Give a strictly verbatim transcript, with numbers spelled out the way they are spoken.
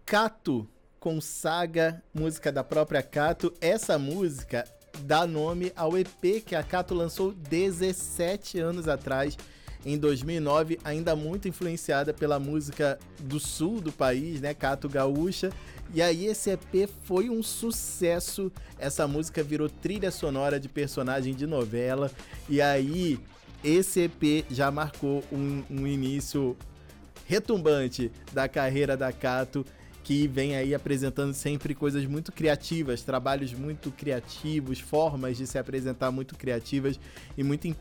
Cato com Saga, música da própria Cato. Essa música dá nome ao E P que a Cato lançou dezessete anos atrás, em dois mil e nove, ainda muito influenciada pela música do sul do país, né, Cato Gaúcha. E aí esse E P foi um sucesso, essa música virou trilha sonora de personagem de novela, e aí esse E P já marcou um, um início retumbante da carreira da Cato, que vem aí apresentando sempre coisas muito criativas, trabalhos muito criativos, formas de se apresentar muito criativas e muito